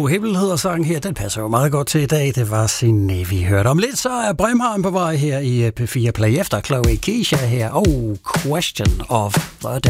Blå Himmel hedder sangen her. Den passer jo meget godt til i dag. Det var Signe, vi hørte om lidt. Så er Brimheim på vej her i P4 Play efter Chloe Keisha her. Question of the Day.